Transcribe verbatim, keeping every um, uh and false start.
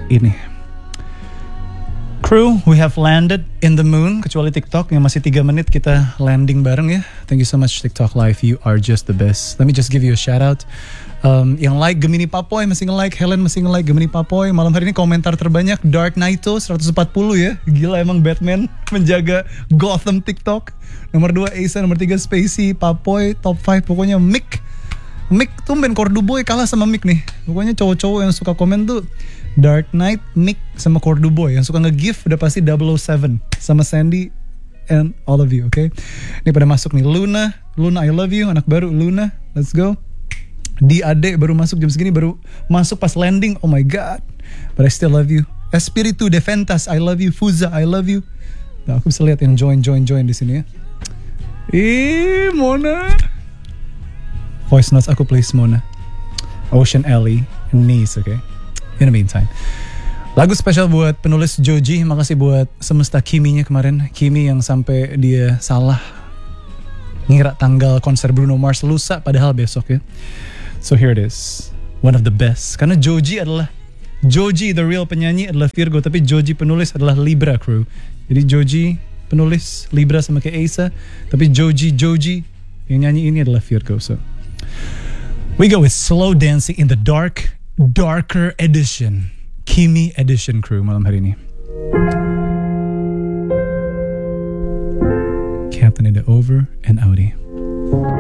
ini. Crew, we have landed in the moon. Kecuali TikTok yang masih tiga menit kita landing bareng ya. Thank you so much TikTok Live, you are just the best. Let me just give you a shout out. Um, yang like Gemini Papoy masih nge-like, Helen masih nge-like Gemini Papoy. Malam hari ini komentar terbanyak Dark Knighto seratus empat puluh ya. Gila emang Batman menjaga Gotham TikTok. Nomor dua Asa, nomor tiga Spacey, Papoy, top lima pokoknya Mick. Mick tumben Corduboy kalah sama Mick nih. Pokoknya cowok-cowok yang suka komen tuh Dark Knight, Mick sama Corduboy. Yang suka nge-gift udah pasti double oh seven sama Sandy and all of you, oke? Okay? Ini pada masuk nih Luna, Luna I love you, anak baru Luna, let's go. Di Ade baru masuk jam segini, baru masuk pas landing, oh my god. But I still love you. Espiritu de Ventas, I love you. Fuza, I love you. Nah, aku bisa lihat yang join, join, join di sini ya. Ih, Mona. Voice notes aku please, Mona. Ocean Alley, Nice, oke? Okay? In the meantime, lagu spesial buat penulis Joji. Makasih buat semesta Kimi-nya kemarin. Kimi yang sampai dia salah ngira tanggal konser Bruno Mars lusa padahal besok ya. So here it is, one of the best. Karena Joji adalah Joji the real penyanyi adalah Virgo, tapi Joji penulis adalah Libra, crew. Jadi Joji penulis Libra sama kayak Asa, tapi Joji Joji yang nyanyi ini adalah Virgo. So we go with Slow Dancing in the Dark, Darker Edition, Kimi Edition, crew, malam hari ini. Captain Ida over and outie.